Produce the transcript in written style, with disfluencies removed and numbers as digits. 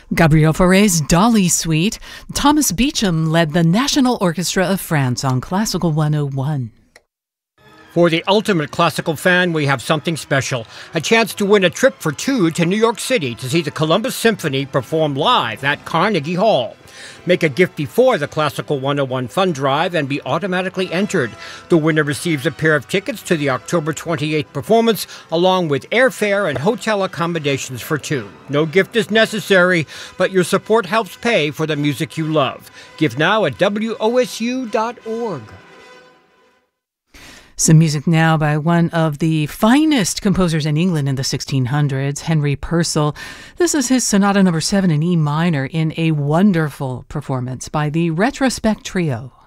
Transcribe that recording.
Gabriel Fauré's Dolly Suite. Thomas Beecham led the National Orchestra of France on Classical 101. For the ultimate classical fan, we have something special. A chance to win a trip for two to New York City to see the Columbus Symphony perform live at Carnegie Hall. Make a gift before the Classical 101 Fund Drive and be automatically entered. The winner receives a pair of tickets to the October 28th performance, along with airfare and hotel accommodations for two. No gift is necessary, but your support helps pay for the music you love. Give now at wosu.org. Some music now by one of the finest composers in England in the 1600s, Henry Purcell. This is his Sonata No. 7 in E minor in a wonderful performance by the Retrospect Trio.